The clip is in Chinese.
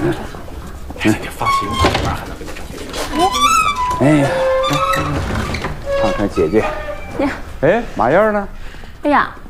你放心，我这边还能给你整。 哎呀，看看姐姐。呀。哎，马燕呢？ 哎呀，